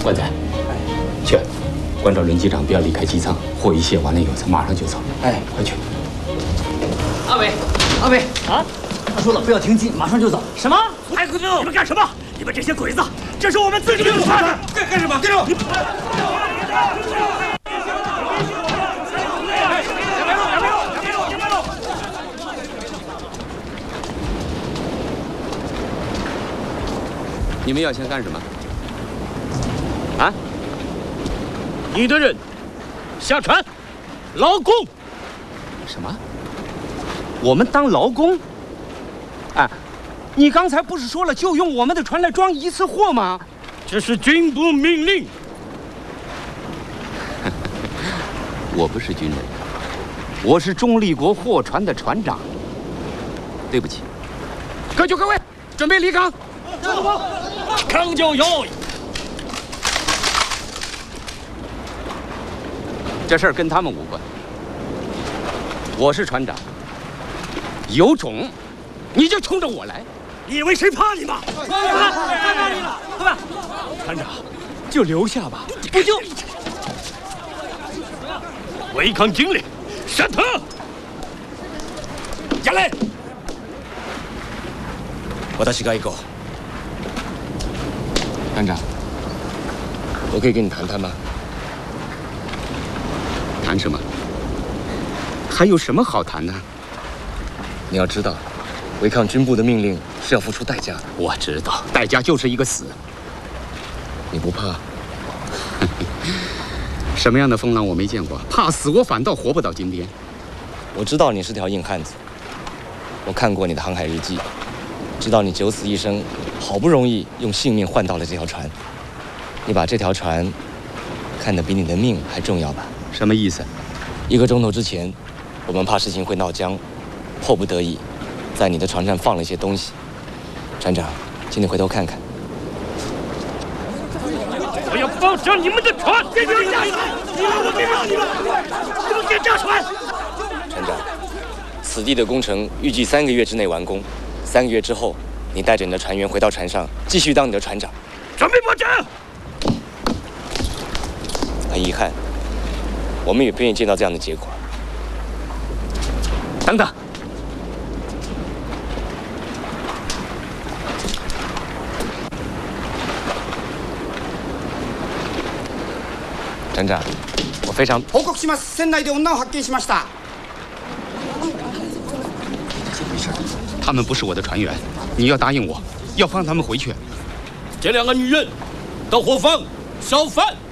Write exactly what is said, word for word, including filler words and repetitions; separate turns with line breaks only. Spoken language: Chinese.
关仔，哎，去，关照任机长不要离开机舱，货一卸完了以后，咱马上就走。哎，快去。
阿伟，阿伟啊！他说了，不要停机，马上就走。
什么？哎，你们干什么？你们这些鬼子，这是我们自己的船！
干干什么？跟着我！
你们要先干什么？啊？
你的人下船，劳工。
什么？我们当劳工？哎，你刚才不是说了就用我们的船来装一次货吗？
这是军部命令。
我不是军人，我是中立国货船的船长。对不起，各就各位，准备离港。
康就有。
这事儿跟他们无关。我是船长，有种你就冲着我来！
你以为谁怕你吗？
看到你了，快吧！
船长，
就留下吧。
不就违抗经令，闪特！下来！
私が行こう。
船长，
我可以跟你谈谈吗？
谈什么？还有什么好谈的？
你要知道，违抗军部的命令是要付出代价的。
我知道，代价就是一个死。
你不怕？
什么样的风浪我没见过，怕死我反倒活不到今天。
我知道你是条硬汉子，我看过你的航海日记，知道你九死一生，好不容易用性命换到了这条船。你把这条船看得比你的命还重要吧？
什么意思？
一个钟头之前，我们怕事情会闹僵，迫不得已，在你的船上放了一些东西。船长，请你回头看看。
我要放上你们的船！别别下船！你们我别让你们！你们别下船！
船长，此地的工程预计三个月之内完工。三个月之后，你带着你的船员回到船上，继续当你的船长。
准备拨桨！
很遗憾，我们也不愿意见到这样的结果。
等等，
船长，我非常
報告します。船内で女を発見しました。
怎么回事？他们不是我的船员，你要答应我，要放他们回去。
这两个女人到伙房烧饭。